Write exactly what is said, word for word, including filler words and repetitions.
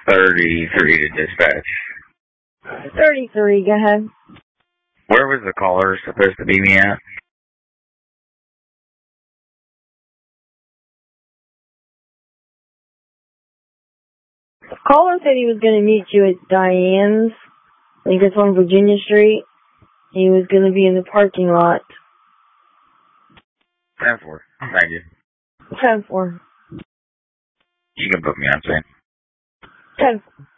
thirty-three to dispatch. thirty-three, go ahead. Where was the caller supposed to be me at? The caller said he was going to meet you at Diane's. I think it's on Virginia Street. He was going to be in the parking lot. ten four. Thank you. ten four. You can put me on scene. ten four.